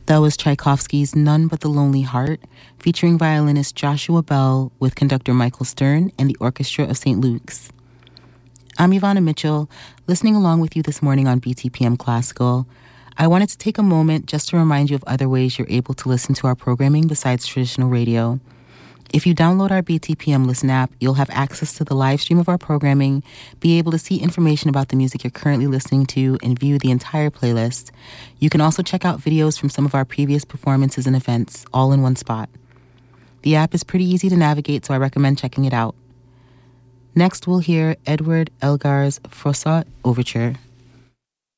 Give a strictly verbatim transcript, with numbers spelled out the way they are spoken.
That was Tchaikovsky's None But the Lonely Heart, featuring violinist Joshua Bell with conductor Michael Stern and the Orchestra of Saint Luke's. I'm Ivana Mitchell, listening along with you this morning on B T P M Classical. I wanted to take a moment just to remind you of other ways you're able to listen to our programming besides traditional radio. If you download our B T P M Listen app, you'll have access to the live stream of our programming, be able to see information about the music you're currently listening to, and view the entire playlist. You can also check out videos from some of our previous performances and events, all in one spot. The app is pretty easy to navigate, so I recommend checking it out. Next, we'll hear Edward Elgar's Froissart Overture.